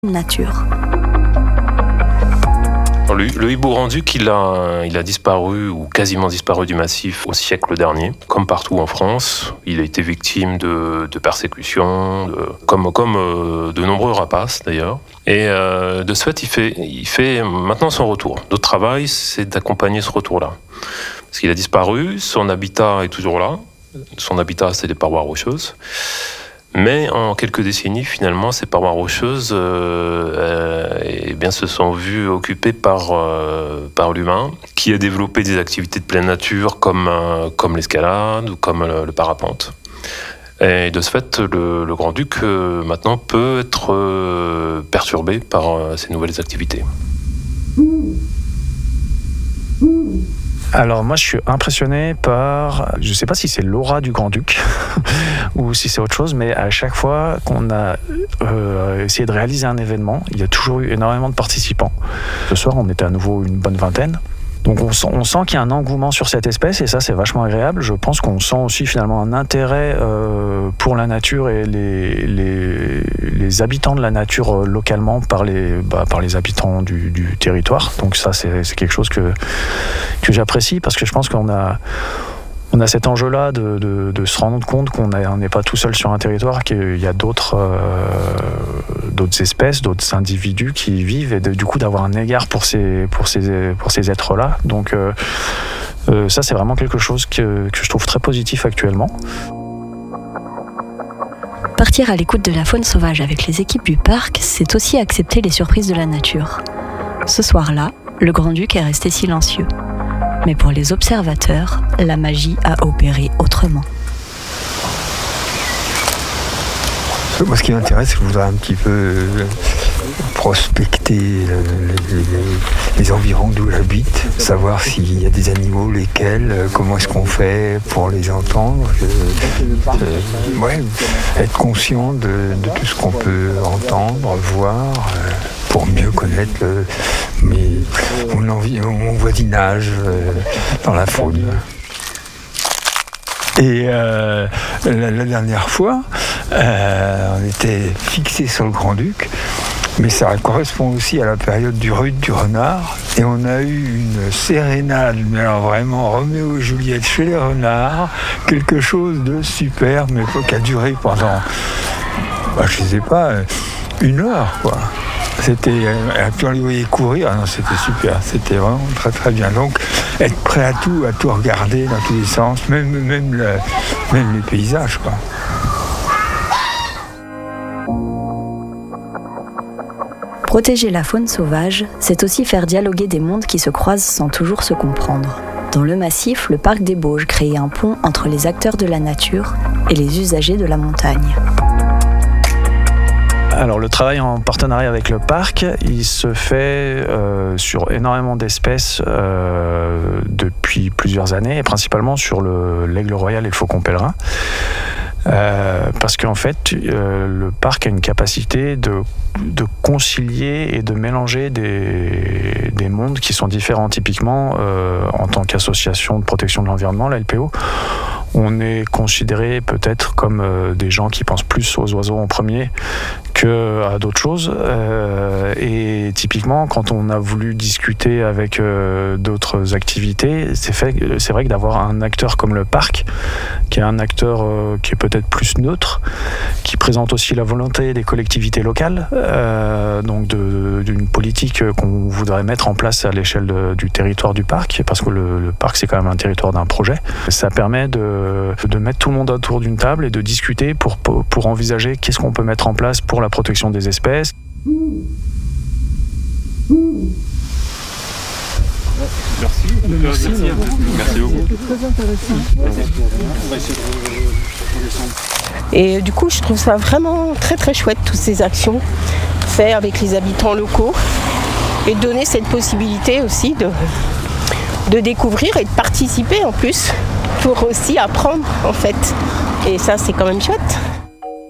nature. Le hibou grand-duc, il a disparu ou quasiment disparu du massif au siècle dernier, comme partout en France. Il a été victime de persécutions, comme de nombreux rapaces d'ailleurs. Et de ce fait, il fait maintenant son retour. Notre travail, c'est d'accompagner ce retour-là. Parce qu'il a disparu, son habitat est toujours là. Son habitat, c'est des parois rocheuses. Mais en quelques décennies, finalement, ces parois rocheuses se sont vues occupées par l'humain, qui a développé des activités de pleine nature comme l'escalade ou comme le parapente. Et de ce fait, le grand-duc, maintenant, peut être perturbé par ces nouvelles activités. Alors moi je suis impressionné par, je ne sais pas si c'est l'aura du Grand-Duc ou si c'est autre chose, mais à chaque fois qu'on a essayé de réaliser un événement, il y a toujours eu énormément de participants. Ce soir on était à nouveau une bonne vingtaine. Donc on sent qu'il y a un engouement sur cette espèce et ça c'est vachement agréable. Je pense qu'on sent aussi finalement un intérêt pour la nature et les habitants de la nature localement par les habitants du territoire. Donc ça c'est quelque chose que j'apprécie parce que je pense qu'on a cet enjeu-là de se rendre compte qu'on n'est pas tout seul sur un territoire, qu'il y a d'autres espèces, d'autres individus qui y vivent et du coup d'avoir un égard pour ces êtres-là. Donc ça c'est vraiment quelque chose que je trouve très positif actuellement. Partir à l'écoute de la faune sauvage avec les équipes du parc, c'est aussi accepter les surprises de la nature. Ce soir-là, le Grand-Duc est resté silencieux. Mais pour les observateurs, la magie a opéré autrement. Moi, ce qui m'intéresse, je voudrais un petit peu prospecter les environs d'où j'habite, savoir s'il y a des animaux, lesquels, comment est-ce qu'on fait pour les entendre. Être conscient de tout ce qu'on peut entendre, voir, pour mieux connaître mon voisinage dans la faune. Et la dernière fois, on était fixé sur le Grand-Duc, mais ça correspond aussi à la période du rut du renard. Et on a eu une sérénade, mais alors vraiment Roméo et Juliette chez les renards, quelque chose de super, mais qui a duré pendant, je sais pas, 1 heure, quoi. C'était, puis on les voyait courir, c'était super, c'était vraiment très très bien. Donc être prêt à tout regarder dans tous les sens, même les paysages, quoi. Protéger la faune sauvage, c'est aussi faire dialoguer des mondes qui se croisent sans toujours se comprendre. Dans le massif, le parc des Bauges crée un pont entre les acteurs de la nature et les usagers de la montagne. Alors le travail en partenariat avec le parc, il se fait sur énormément d'espèces depuis plusieurs années, et principalement sur l'aigle royal et le faucon pèlerin. Parce qu'en fait, le parc a une capacité de concilier et de mélanger des mondes qui sont différents. Typiquement, en tant qu'association de protection de l'environnement, la LPO, on est considéré peut-être comme des gens qui pensent plus aux oiseaux en premier qu'à d'autres choses. Et typiquement, quand on a voulu discuter avec d'autres activités, c'est vrai que d'avoir un acteur comme le parc, qui est un acteur qui est peut-être plus neutre, qui présente aussi la volonté des collectivités locales, donc d'une politique qu'on voudrait mettre en place à l'échelle du territoire du parc, parce que le parc c'est quand même un territoire d'un projet. Ça permet de mettre tout le monde autour d'une table et de discuter pour envisager qu'est-ce qu'on peut mettre en place pour la protection des espèces. Merci beaucoup. C'était très intéressant. Et du coup, je trouve ça vraiment très très chouette, toutes ces actions faites avec les habitants locaux et donner cette possibilité aussi de découvrir et de participer en plus pour aussi apprendre en fait. Et ça, c'est quand même chouette.